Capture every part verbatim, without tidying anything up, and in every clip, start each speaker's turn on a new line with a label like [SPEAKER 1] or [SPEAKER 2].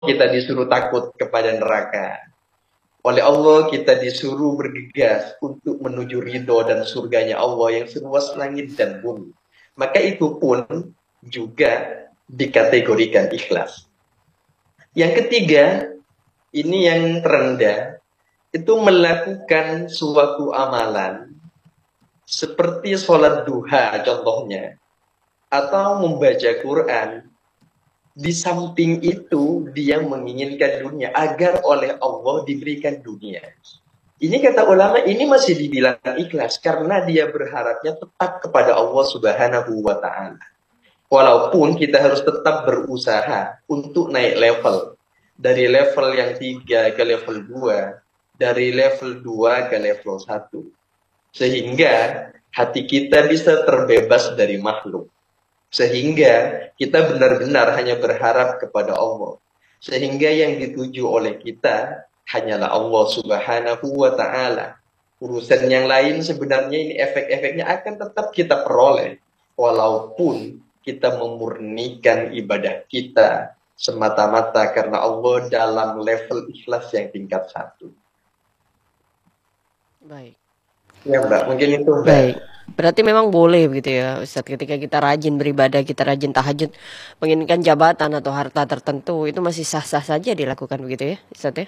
[SPEAKER 1] kita disuruh takut kepada neraka. Oleh Allah kita disuruh bergegas untuk menuju ridho dan surganya Allah yang seluas langit dan bumi. Maka itu pun juga dikategorikan ikhlas. Yang ketiga, ini yang terendah, itu melakukan suatu amalan seperti sholat duha contohnya, atau membaca Quran. Di samping itu dia menginginkan dunia agar oleh Allah diberikan dunia. Ini kata ulama ini masih dibilang ikhlas karena dia berharapnya tetap kepada Allah Subhanahu wa taala. Walaupun kita harus tetap berusaha untuk naik level dari level yang tiga ke level dua, dari level dua ke level satu. Sehingga hati kita bisa terbebas dari makhluk. Sehingga kita benar-benar hanya berharap kepada Allah. Sehingga yang dituju oleh kita hanyalah Allah Subhanahu wa taala. Urusan yang lain sebenarnya ini efek-efeknya akan tetap kita peroleh walaupun kita memurnikan ibadah kita semata-mata karena Allah dalam level ikhlas yang tingkat satu.
[SPEAKER 2] Baik.
[SPEAKER 1] Ya Mbak, mungkin itu Mbak.
[SPEAKER 2] Baik. Berarti memang boleh begitu ya Ustadz, ketika kita rajin beribadah, kita rajin tahajud, menginginkan jabatan atau harta tertentu, itu masih sah-sah saja dilakukan begitu ya Ustadz ya?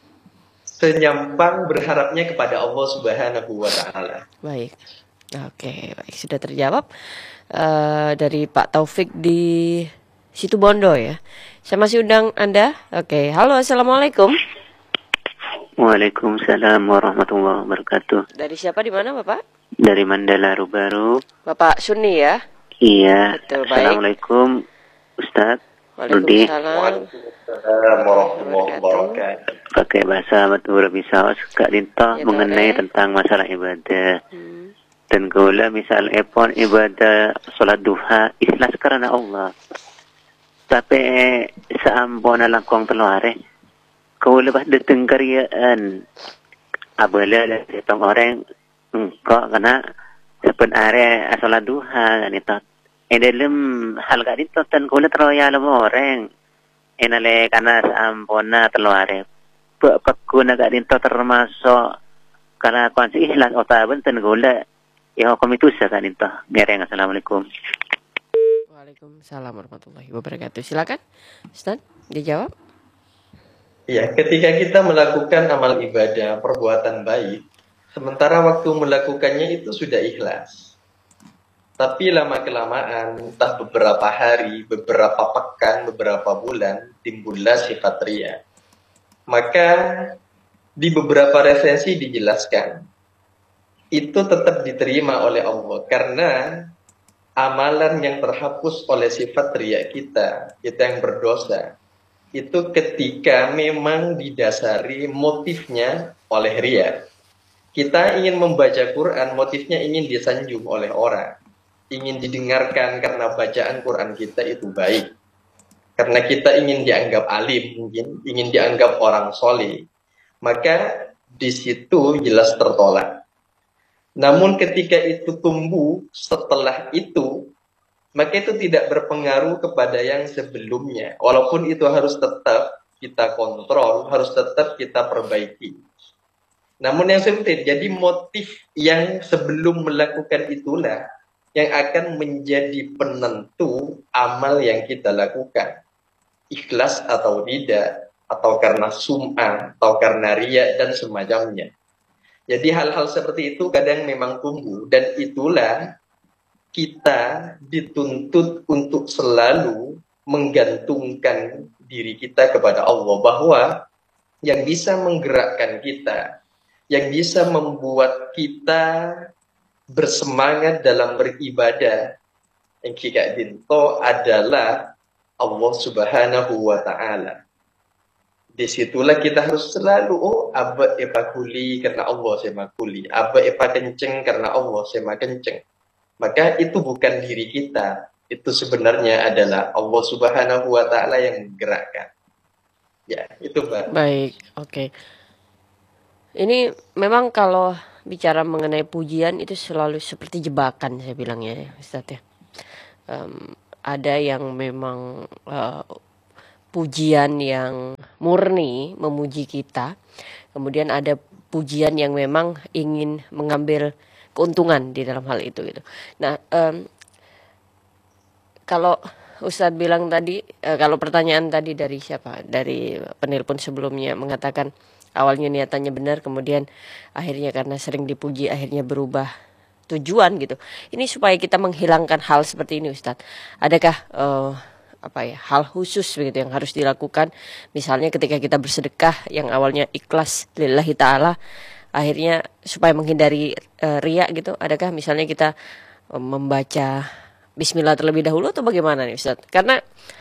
[SPEAKER 1] Senyampang berharapnya kepada Allah Subhanahu wa taala.
[SPEAKER 2] Baik. Oke, baik, sudah terjawab. Uh, dari Pak Taufik di Situbondo ya. Saya masih undang Anda. Oke, halo, assalamualaikum.
[SPEAKER 3] Waalaikumsalam warahmatullahi wabarakatuh.
[SPEAKER 2] Dari siapa, di mana Bapak?
[SPEAKER 3] Dari Mandala Baru.
[SPEAKER 2] Bapak Sunni ya?
[SPEAKER 3] Iya.
[SPEAKER 2] Betul, baik.
[SPEAKER 3] Assalamualaikum Ustaz Rudi.
[SPEAKER 1] Waalaikumsalam warahmatullahi wabarakatuh.
[SPEAKER 3] Pakai bahasa betul bisa Kak Dinta ya, mengenai eh. tentang masalah ibadah. Hmm. Dan gula misal epon ibadah salat duha ikhlas karena Allah. Tapi seampun langkong teluare kau lepas datang karyaan abala dari orang engkau kena sebenarnya salat duha kan itu. Eh dalam hal kak itu tan kau teroya lama orang. Enale karena seampuna teluare. Pekuna kak itu termasuk karena konsi ikhlas otaban tan gula ya hukum itu kan itu. Ngereng. Assalamualaikum.
[SPEAKER 2] Waalaikumsalam warahmatullahi wabarakatuh. Silakan Ustaz dijawab.
[SPEAKER 1] Ya, ketika kita melakukan amal ibadah, perbuatan baik, sementara waktu melakukannya itu sudah ikhlas. Tapi lama-kelamaan, entah beberapa hari, beberapa pekan, beberapa bulan, timbullah sifat riya. Maka di beberapa resensi dijelaskan, itu tetap diterima oleh Allah. Karena amalan yang terhapus oleh sifat riya kita, kita yang berdosa, itu ketika memang didasari motifnya oleh riya. Kita ingin membaca Quran, motifnya ingin disanjung oleh orang. Ingin didengarkan karena bacaan Quran kita itu baik. Karena kita ingin dianggap alim, mungkin ingin dianggap orang soleh. Maka di situ jelas tertolak. Namun ketika itu tumbuh setelah itu, maka itu tidak berpengaruh kepada yang sebelumnya. Walaupun itu harus tetap kita kontrol, harus tetap kita perbaiki. Namun yang penting, jadi motif yang sebelum melakukan itulah yang akan menjadi penentu amal yang kita lakukan. Ikhlas atau tidak, atau karena sum'ah, atau karena riya, dan semacamnya. Jadi hal-hal seperti itu kadang memang tumbuh, dan itulah kita dituntut untuk selalu menggantungkan diri kita kepada Allah, bahwa yang bisa menggerakkan kita, yang bisa membuat kita bersemangat dalam beribadah, yang kita dinto adalah Allah Subhanahu wa ta'ala. Disitulah kita harus selalu, oh abba epa kuli karena Allah sema kuli, abba epa kenceng karena Allah sema kenceng. Maka itu bukan diri kita, itu sebenarnya adalah Allah Subhanahu wa ta'ala yang menggerakkan. Ya, itu Mbak.
[SPEAKER 2] Baik, oke. Okay. Ini memang kalau bicara mengenai pujian itu selalu seperti jebakan, saya bilangnya ya Ustaz ya. Um, ada yang memang uh, pujian yang murni memuji kita, kemudian ada pujian yang memang ingin mengambil keuntungan di dalam hal itu gitu. Nah, um, kalau Ustadz bilang tadi, uh, kalau pertanyaan tadi dari siapa? Dari penelpon sebelumnya mengatakan awalnya niatannya benar, kemudian akhirnya karena sering dipuji akhirnya berubah tujuan gitu. Ini supaya kita menghilangkan hal seperti ini, Ustadz. Adakah uh, apa ya hal khusus begitu yang harus dilakukan? Misalnya ketika kita bersedekah yang awalnya ikhlas lillahi ta'ala, akhirnya supaya menghindari uh, riya gitu. Adakah misalnya kita uh, membaca bismillah terlebih dahulu atau bagaimana nih, Ustadz? Karena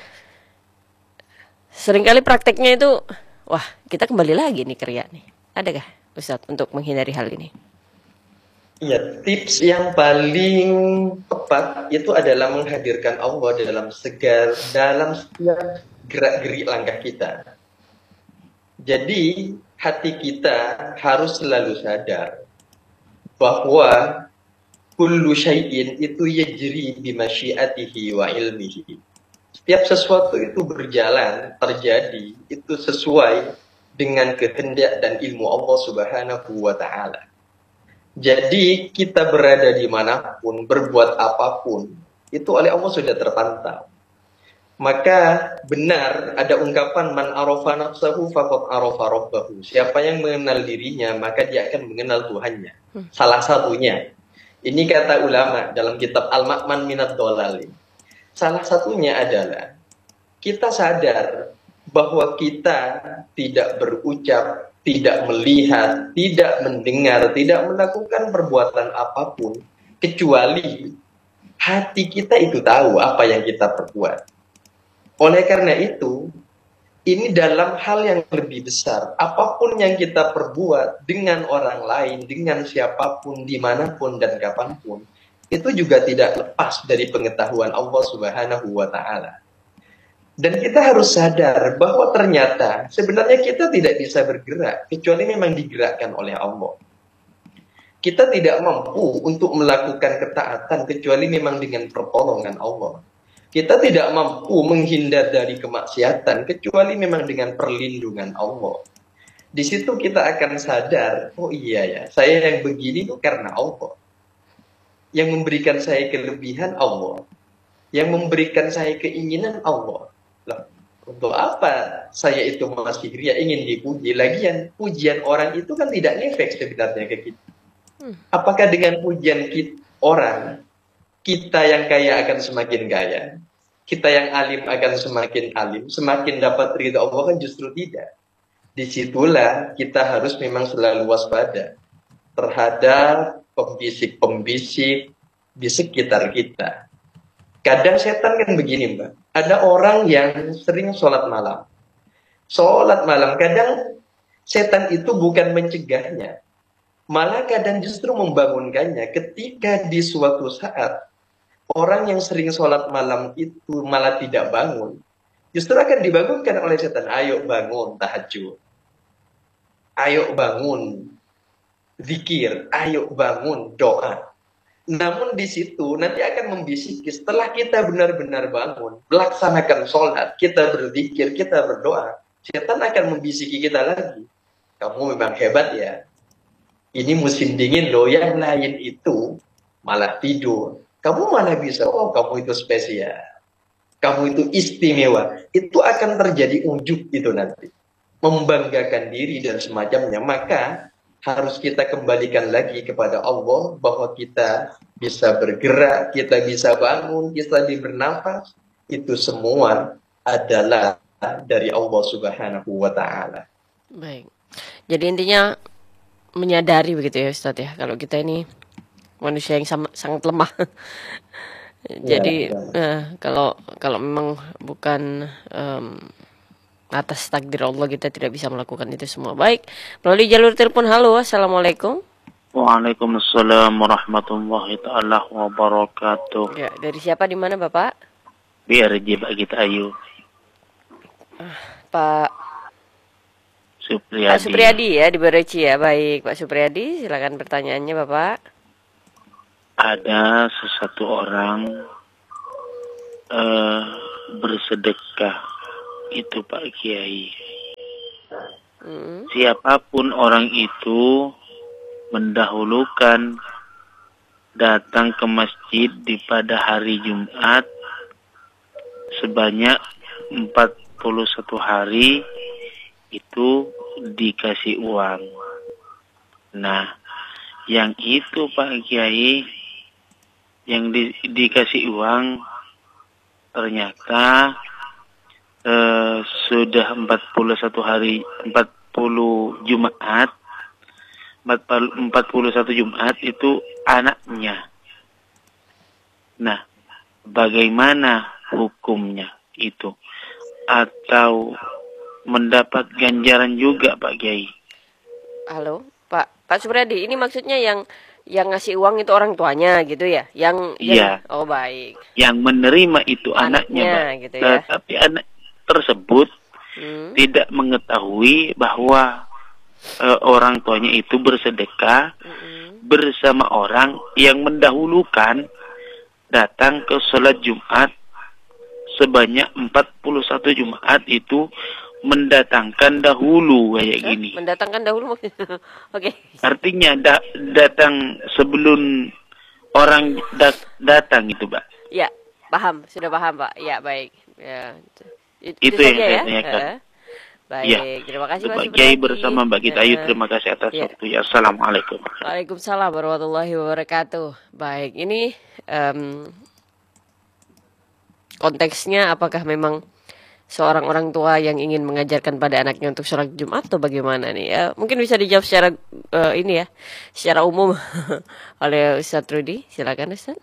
[SPEAKER 2] seringkali prakteknya itu, wah kita kembali lagi nih ke riya nih. Adakah, Ustadz, untuk menghindari hal ini?
[SPEAKER 1] Iya, tips yang paling tepat itu adalah menghadirkan Allah dalam segar dalam setiap gerak-gerik langkah kita. Jadi hati kita harus selalu sadar bahwa kullu syai'in itu yajri bimasyiatihi wa ilmihi. Setiap sesuatu itu berjalan, terjadi, itu sesuai dengan kehendak dan ilmu Allah Subhanahu wa Ta'ala. Jadi kita berada dimanapun, berbuat apapun, itu oleh Allah sudah terpantau. Maka benar ada ungkapan man arafa nafsahu faqad arafa rabbahu. Siapa yang mengenal dirinya, maka dia akan mengenal Tuhannya. Salah satunya, ini kata ulama dalam kitab Al-Ma'man Minad Dhalal. Salah satunya adalah kita sadar bahwa kita tidak berucap, tidak melihat, tidak mendengar, tidak melakukan perbuatan apapun, kecuali hati kita itu tahu apa yang kita perbuat. Oleh karena itu, ini dalam hal yang lebih besar. Apapun yang kita perbuat dengan orang lain, dengan siapapun, dimanapun dan kapanpun, itu juga tidak lepas dari pengetahuan Allah Subhanahu wa Ta'ala. Dan kita harus sadar bahwa ternyata sebenarnya kita tidak bisa bergerak kecuali memang digerakkan oleh Allah. Kita tidak mampu untuk melakukan ketaatan kecuali memang dengan pertolongan Allah. Kita tidak mampu menghindar dari kemaksiatan kecuali memang dengan perlindungan Allah. Di situ kita akan sadar, oh iya ya, saya yang begini itu karena Allah. Yang memberikan saya kelebihan Allah. Yang memberikan saya keinginan Allah. Loh, untuk apa saya itu masih ria ingin dipuji? Lagian pujian orang itu kan tidak ngefek sebenarnya ke kita. Apakah dengan pujian kita, orang, kita yang kaya akan semakin kaya, kita yang alim akan semakin alim, semakin dapat ridha Allah? Kan justru tidak. Disitulah kita harus memang selalu waspada terhadap pembisik-pembisik di sekitar kita. Kadang setan kan begini, Mbak. Ada orang yang sering sholat malam. Sholat malam, kadang setan itu bukan mencegahnya. Malah kadang justru membangunkannya. Ketika di suatu saat, orang yang sering sholat malam itu malah tidak bangun. Justru akan dibangunkan oleh setan. Ayo bangun tahajud. Ayo bangun zikir. Ayo bangun doa. Namun di situ nanti akan membisiki setelah kita benar-benar bangun, melaksanakan sholat, kita berzikir, kita berdoa, setan akan membisiki kita lagi. Kamu memang hebat ya. Ini musim dingin loh, yang lain itu malah tidur. Kamu malah bisa, oh kamu itu spesial. Kamu itu istimewa. Itu akan terjadi ujub itu nanti. Membanggakan diri dan semacamnya. Maka harus kita kembalikan lagi kepada Allah bahwa kita bisa bergerak, kita bisa bangun, kita bernafas, itu semua adalah dari Allah Subhanahu wa Ta'ala.
[SPEAKER 2] Baik. Jadi intinya menyadari begitu ya Ustadz ya, kalau kita ini manusia yang sama, sangat lemah. Jadi ya, ya. Eh, kalau kalau memang bukan um, atas takdir Allah kita tidak bisa melakukan itu semua. Baik, melalui jalur telepon. Halo, assalamualaikum.
[SPEAKER 4] Waalaikumsalam warahmatullahi taala wabarakatuh.
[SPEAKER 2] Ya, dari siapa di mana Bapak?
[SPEAKER 4] Biar Pak kita Ayu.
[SPEAKER 2] Pak
[SPEAKER 4] Supriyadi.
[SPEAKER 2] Pak Supriyadi ya di Bereci ya. Baik, Pak Supriyadi, silakan pertanyaannya Bapak.
[SPEAKER 4] Ada sesuatu orang uh, bersedekah itu Pak Kiai.
[SPEAKER 2] Mm.
[SPEAKER 4] Siapapun orang itu mendahulukan datang ke masjid di pada hari Jumat sebanyak empat puluh satu hari itu dikasih uang. Nah, yang itu Pak Kiai, yang di, dikasih uang ternyata eh, sudah empat puluh satu hari, empat puluh Jumat, empat puluh satu Jumat itu anaknya. Nah, bagaimana hukumnya itu? Atau mendapat ganjaran juga Pak Kiai?
[SPEAKER 2] Halo, Pak Pak Supriyadi, ini maksudnya yang yang ngasih uang itu orang tuanya gitu ya? Yang
[SPEAKER 4] Iya.
[SPEAKER 2] yang, oh baik.
[SPEAKER 4] Yang menerima itu anaknya,
[SPEAKER 2] Anaknya,
[SPEAKER 4] Pak.
[SPEAKER 2] gitu ya.
[SPEAKER 4] Tetapi anak tersebut
[SPEAKER 2] Hmm.
[SPEAKER 4] tidak mengetahui bahwa eh, orang tuanya itu bersedekah
[SPEAKER 2] Mm-mm.
[SPEAKER 4] bersama orang yang mendahulukan datang ke sholat Jumat sebanyak empat puluh satu Jumat itu mendatangkan dahulu kayak
[SPEAKER 2] Hah?
[SPEAKER 4] gini.
[SPEAKER 2] Mendatangkan dahulu. Oke.
[SPEAKER 4] Artinya da datang sebelum orang da datang itu, Pak.
[SPEAKER 2] Ya, paham, sudah paham Pak. Ya baik. Ya. Itu,
[SPEAKER 4] Itu
[SPEAKER 2] itu
[SPEAKER 4] yang
[SPEAKER 2] saja
[SPEAKER 4] saya
[SPEAKER 2] ya.
[SPEAKER 4] tanyakan.
[SPEAKER 2] Eh, Baik,
[SPEAKER 4] Iya.
[SPEAKER 2] terima kasih Pak
[SPEAKER 4] Pak Kiai
[SPEAKER 2] Supriyadi.
[SPEAKER 4] bersama Mbak Gita Ayu,
[SPEAKER 2] Eh,
[SPEAKER 4] terima kasih atas
[SPEAKER 2] ya.
[SPEAKER 4] waktunya. Assalamualaikum.
[SPEAKER 2] Waalaikumsalam warahmatullahi wabarakatuh. Baik, ini em, konteksnya apakah memang seorang orang tua yang ingin mengajarkan pada anaknya untuk sholat Jumat atau bagaimana nih ya? Mungkin bisa dijawab secara eh, ini ya, secara umum oleh Ustadz Rudi. Silakan Ustadz.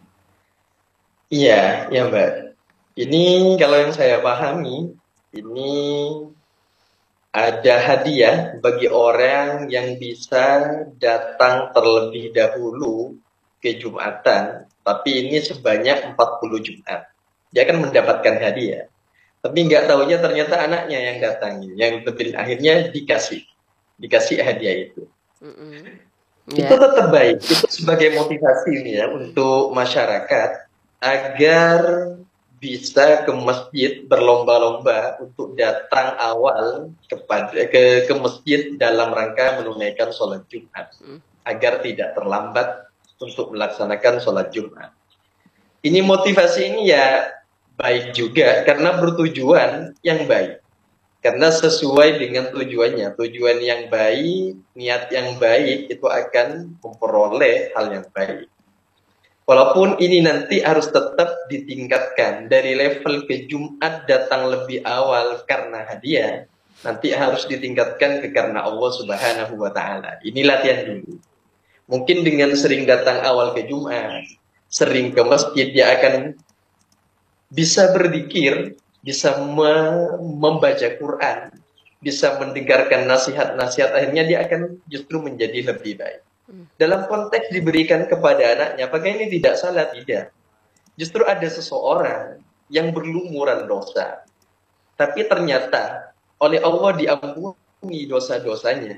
[SPEAKER 1] Iya, ya Mbak. Ini kalau yang saya pahami, ini ada hadiah bagi orang yang bisa datang terlebih dahulu ke Jumatan, tapi ini sebanyak empat puluh Jumat. Dia akan mendapatkan hadiah. Tapi nggak tahunya ternyata anaknya yang datangin, yang lebih akhirnya dikasih, dikasih hadiah itu.
[SPEAKER 2] Mm-mm.
[SPEAKER 1] Itu
[SPEAKER 2] Ya.
[SPEAKER 1] tetap baik, itu sebagai motivasi nih ya untuk masyarakat agar bisa ke masjid berlomba-lomba untuk datang awal kepada ke ke masjid dalam rangka menunaikan sholat Jumat
[SPEAKER 2] Mm.
[SPEAKER 1] agar tidak terlambat untuk melaksanakan sholat Jumat. Ini motivasi ini ya baik juga karena bertujuan yang baik. Karena sesuai dengan tujuannya, tujuan yang baik, niat yang baik itu akan memperoleh hal yang baik. Walaupun ini nanti harus tetap ditingkatkan dari level ke Jumat datang lebih awal karena hadiah, nanti harus ditingkatkan ke karena Allah Subhanahu wa Ta'ala. Ini latihan dulu. Mungkin dengan sering datang awal ke Jumat, sering ke masjid, dia akan bisa berzikir, bisa me membaca Quran, bisa mendengarkan nasihat-nasihat, akhirnya dia akan justru menjadi lebih baik. Dalam konteks diberikan kepada anaknya, apakah ini tidak salah? Tidak. Justru ada seseorang yang berlumuran dosa, tapi ternyata oleh Allah diampuni dosa-dosanya.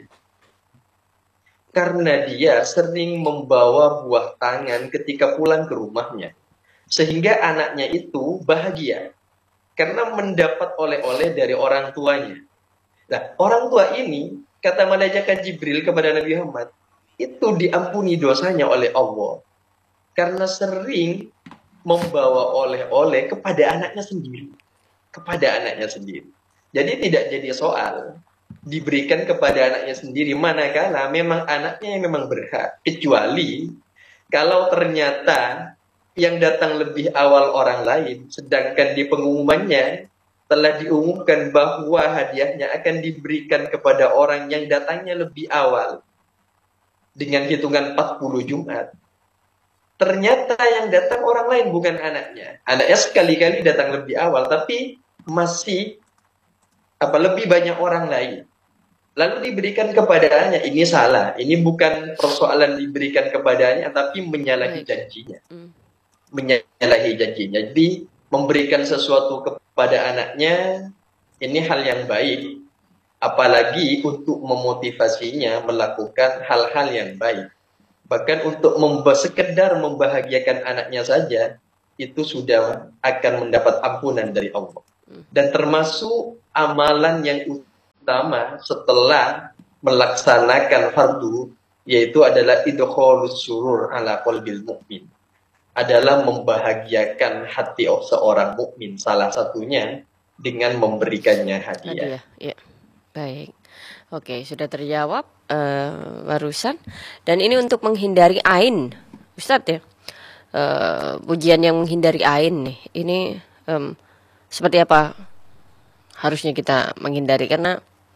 [SPEAKER 1] Karena dia sering membawa buah tangan ketika pulang ke rumahnya. Sehingga anaknya itu bahagia. Karena mendapat oleh-oleh dari orang tuanya. Nah, orang tua ini, kata malaikat Jibril kepada Nabi Muhammad, itu diampuni dosanya oleh Allah karena sering membawa oleh-oleh kepada anaknya sendiri, kepada anaknya sendiri. Jadi tidak jadi soal diberikan kepada anaknya sendiri manakala memang anaknya yang memang berhak, kecuali kalau ternyata yang datang lebih awal orang lain, sedangkan di pengumumannya telah diumumkan bahwa hadiahnya akan diberikan kepada orang yang datangnya lebih awal dengan hitungan empat puluh Jumat. Ternyata yang datang orang lain bukan anaknya. Anaknya sekali-kali datang lebih awal, tapi masih apa lebih banyak orang lain. Lalu diberikan kepadanya, ini salah. Ini bukan persoalan diberikan kepadanya, tapi menyalahi janjinya. Menyalahi janjinya. Jadi memberikan sesuatu kepada anaknya, ini hal yang baik. Apalagi untuk memotivasinya melakukan hal-hal yang baik. Bahkan untuk memba sekedar membahagiakan anaknya saja, itu sudah akan mendapat ampunan dari Allah. Dan termasuk amalan yang utama setelah melaksanakan fardu, yaitu adalah idkhalus surur ala qalbil mukmin, adalah membahagiakan hati seorang mukmin, salah satunya dengan memberikannya hadiah.
[SPEAKER 2] Hadiah, ya. Baik. Oke, sudah terjawab uh, barusan. Dan ini untuk menghindari ain, Ustadz ya. Uh, pujian yang menghindari ain nih. Ini um, seperti apa harusnya kita menghindari, karena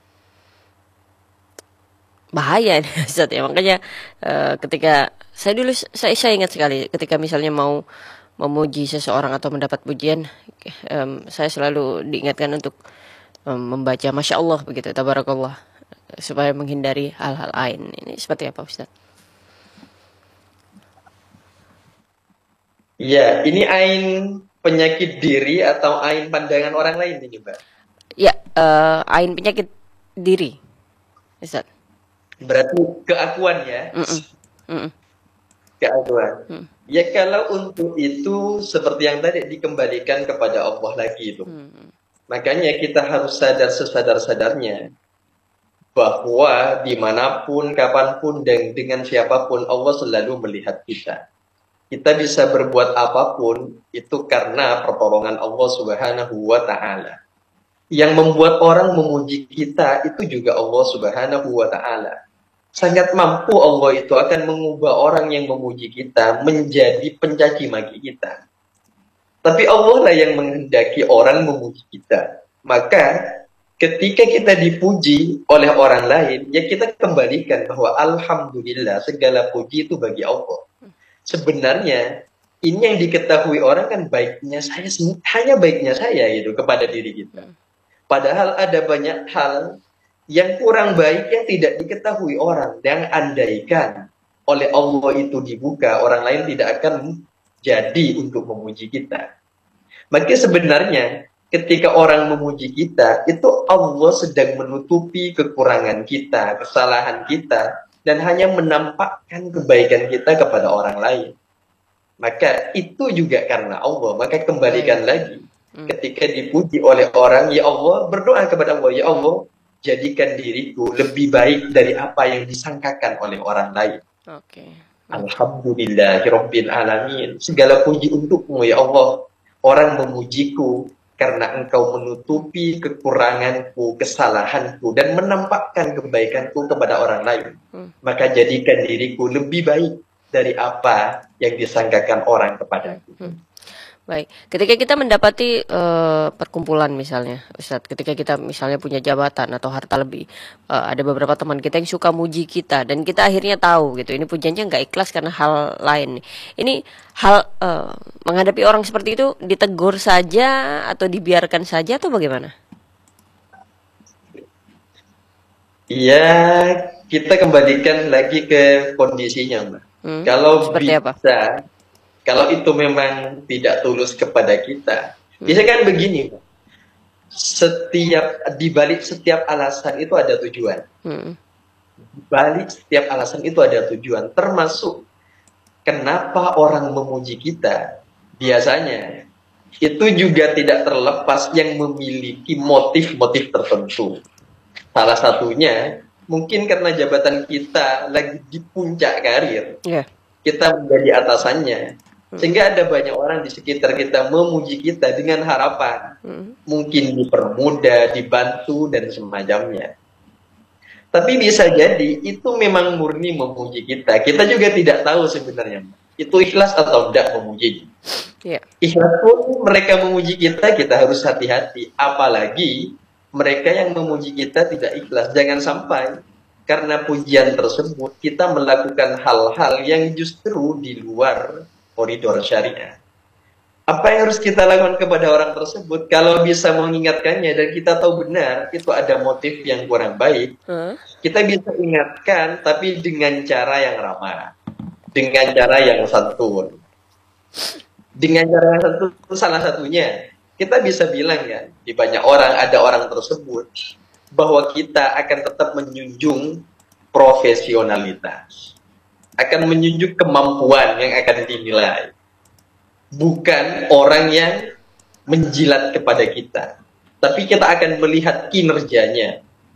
[SPEAKER 2] bahaya nih Ustadz ya. Makanya uh, ketika saya dulu saya, saya ingat sekali ketika misalnya mau memuji seseorang atau mendapat pujian, um, saya selalu diingatkan untuk um, membaca Masya Allah begitu, Tabarakallah, supaya menghindari hal-hal ain. Ini seperti apa Ustaz?
[SPEAKER 1] Ya, ini ain penyakit diri atau ain pandangan orang lain ini, Mbak?
[SPEAKER 2] Ya, uh, ain penyakit diri, Ustaz.
[SPEAKER 1] Berarti keakuan ya?
[SPEAKER 2] Mm -mm. Mm -mm.
[SPEAKER 1] Keakuan.
[SPEAKER 2] Mm.
[SPEAKER 1] Ya kalau untuk itu seperti yang tadi dikembalikan kepada Allah lagi itu. Mm. Makanya kita harus sadar sesadar-sadarnya bahwa dimanapun, kapanpun, dan dengan siapapun Allah selalu melihat kita. Kita bisa berbuat apapun itu karena pertolongan Allah Subhanahu wa Ta'ala. Yang membuat orang memuji kita itu juga Allah Subhanahu wa Ta'ala. Sangat mampu Allah itu akan mengubah orang yang memuji kita menjadi pencaci maki kita. Tapi Allah lah yang menghendaki orang memuji kita. Maka ketika kita dipuji oleh orang lain, ya kita kembalikan bahwa alhamdulillah segala puji itu bagi Allah. Sebenarnya ini yang diketahui orang kan baiknya saya, hanya baiknya saya gitu kepada diri kita. Padahal ada banyak hal yang kurang baik yang tidak diketahui orang. Dan andaikan oleh Allah itu dibuka, orang lain tidak akan jadi untuk memuji kita. Maka sebenarnya ketika orang memuji kita, itu Allah sedang menutupi kekurangan kita, kesalahan kita, dan hanya menampakkan kebaikan kita kepada orang lain. Maka itu juga karena Allah. Maka kembalikan lagi. Ketika dipuji oleh orang, ya Allah, berdoa kepada Allah, ya Allah, jadikan diriku lebih baik dari apa yang disangkakan oleh orang lain.
[SPEAKER 2] Oke.
[SPEAKER 1] Alhamdulillahirabbil alamin. Segala puji untukmu ya Allah. Orang memujiku karena engkau menutupi kekuranganku, kesalahanku, dan menampakkan kebaikanku kepada orang lain. Hmm. Maka jadikan diriku lebih baik dari apa yang disangkakan orang kepadaku.
[SPEAKER 2] Hmm. Baik, ketika kita mendapati uh, perkumpulan misalnya, Ustadz, ketika kita misalnya punya jabatan atau harta lebih, uh, ada beberapa teman kita yang suka muji kita, dan kita akhirnya tahu gitu, ini pujiannya nggak ikhlas karena hal lain. Ini hal uh, menghadapi orang seperti itu, ditegur saja atau dibiarkan saja atau bagaimana?
[SPEAKER 1] Iya, kita kembalikan lagi ke kondisinya, Mbak. Hmm, Kalau bisa. Apa? Kalau itu memang tidak tulus kepada kita, hmm. biasanya kan begini, setiap di balik setiap alasan itu ada tujuan. Hmm. Di balik setiap alasan itu ada tujuan, termasuk kenapa orang memuji kita. Biasanya itu juga tidak terlepas yang memiliki motif-motif tertentu. Salah satunya mungkin karena jabatan kita lagi di puncak karir, yeah. kita menjadi atasannya. Sehingga ada banyak orang di sekitar kita memuji kita dengan harapan hmm. mungkin dipermudah, dibantu, dan semacamnya. Tapi bisa jadi itu memang murni memuji kita. Kita juga tidak tahu sebenarnya itu ikhlas atau tidak memuji. Yeah. Ikhlas pun mereka memuji kita, kita harus hati-hati. Apalagi mereka yang memuji kita tidak ikhlas. Jangan sampai karena pujian tersebut kita melakukan hal-hal yang justru di luar koridor syariah. Apa yang harus kita lakukan kepada orang tersebut? Kalau bisa mengingatkannya dan kita tahu benar itu ada motif yang kurang baik, huh? kita bisa ingatkan, tapi dengan cara yang ramah, dengan cara yang santun. Dengan cara yang santun salah satunya kita bisa bilang kan, di banyak orang ada orang tersebut bahwa kita akan tetap menjunjung profesionalitas. Akan menunjuk kemampuan yang akan dinilai. Bukan orang yang menjilat kepada kita. tapi kita akan melihat kinerjanya.